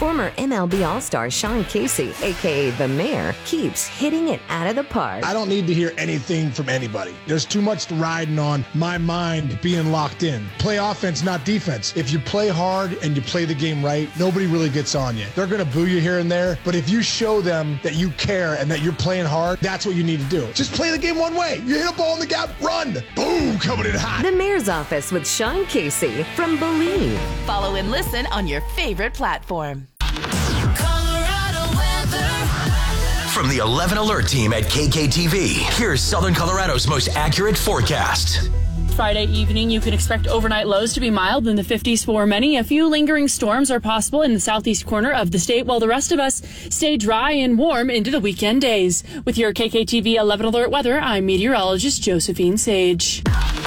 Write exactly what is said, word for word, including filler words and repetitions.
Former M L B All-Star Sean Casey, a k a. The Mayor, keeps hitting it out of the park. I don't need to hear anything from anybody. There's too much riding on my mind being locked in. Play offense, not defense. If you play hard and you play the game right, nobody really gets on you. They're going to boo you here and there, but if you show them that you care and that you're playing hard, that's what you need to do. Just play the game one way. You hit a ball in the gap, run. Boom, coming in hot. The Mayor's Office with Sean Casey from Believe. Follow and listen on your favorite platform. From the eleven Alert team at K K T V, here's Southern Colorado's most accurate forecast. Friday evening, you can expect overnight lows to be mild in the fifties for many. A few lingering storms are possible in the southeast corner of the state, while the rest of us stay dry and warm into the weekend days. With your K K T V eleven Alert weather, I'm meteorologist Josephine Sage.